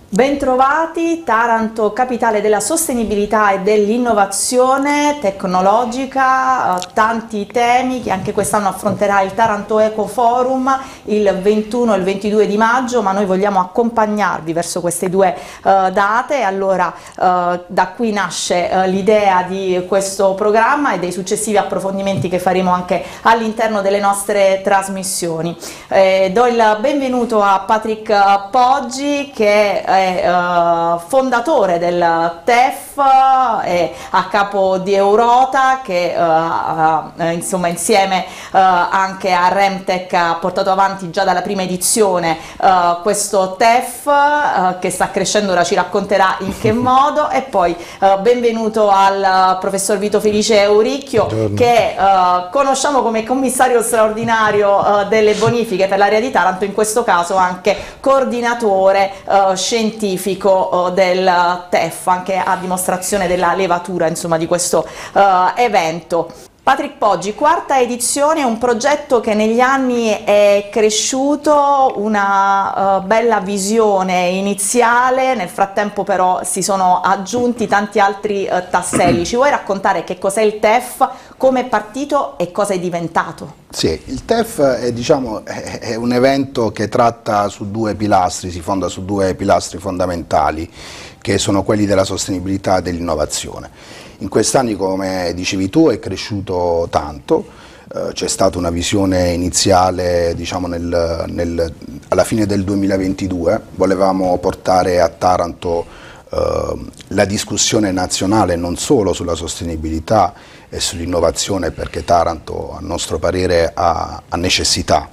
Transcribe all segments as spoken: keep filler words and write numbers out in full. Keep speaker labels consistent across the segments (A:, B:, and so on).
A: Bentrovati, Taranto, capitale della sostenibilità e dell'innovazione tecnologica, tanti temi che anche quest'anno affronterà il Taranto Eco Forum il ventuno e il ventidue di maggio, ma noi vogliamo accompagnarvi verso queste due uh, date. Allora uh, da qui nasce uh, l'idea di questo programma e dei successivi approfondimenti che faremo anche all'interno delle nostre trasmissioni. Eh, do il benvenuto a Patrick Poggi, che è Uh, fondatore del T E F e a capo di Eurota, che uh, uh, insomma insieme uh, anche a Remtech ha portato avanti già dalla prima edizione uh, questo T E F uh, che sta crescendo, ora ci racconterà in che modo. E poi uh, benvenuto al professor Vito Felice Euricchio, Buongiorno. che uh, conosciamo come commissario straordinario uh, delle bonifiche per l'area di Taranto, in questo caso anche coordinatore uh, scientifico scientifico del T E F, anche a dimostrazione della levatura, insomma, di questo uh, evento. Patrick Poggi, quarta edizione, un progetto che negli anni è cresciuto, una uh, bella visione iniziale, nel frattempo però si sono aggiunti tanti altri uh, tasselli. Ci vuoi raccontare che cos'è il T E F, come è partito e cosa è diventato?
B: Sì, il T E F è, diciamo, è, è un evento che tratta su due pilastri, si fonda su due pilastri fondamentali, che sono quelli della sostenibilità e dell'innovazione. In quest'anni, come dicevi tu, è cresciuto tanto, eh, c'è stata una visione iniziale, diciamo, nel, nel, alla fine del duemilaventidue, volevamo portare a Taranto eh, la discussione nazionale non solo sulla sostenibilità e sull'innovazione, perché Taranto, a nostro parere, ha, ha necessità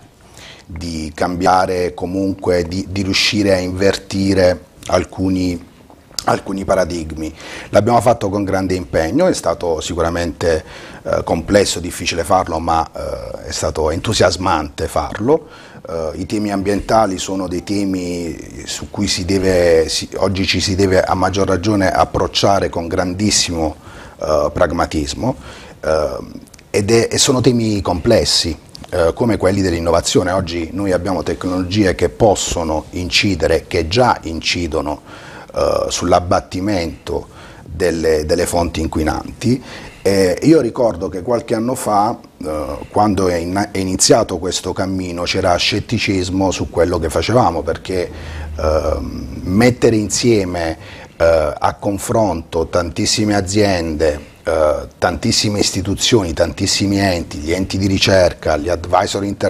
B: di cambiare, comunque di, di riuscire a invertire alcuni alcuni paradigmi. L'abbiamo fatto con grande impegno, è stato sicuramente eh, complesso, difficile farlo, ma eh, è stato entusiasmante farlo. Eh, I temi ambientali sono dei temi su cui si deve, si, oggi ci si deve a maggior ragione approcciare con grandissimo eh, pragmatismo eh, ed è, e sono temi complessi, eh, come quelli dell'innovazione. Oggi noi abbiamo tecnologie che possono incidere, che già incidono Uh, sull'abbattimento delle, delle fonti inquinanti. E io ricordo che qualche anno fa, uh, quando è, in, è iniziato questo cammino, c'era scetticismo su quello che facevamo, perché uh, mettere insieme uh, a confronto tantissime aziende, Uh, tantissime istituzioni, tantissimi enti, gli enti di ricerca, gli advisor internazionali,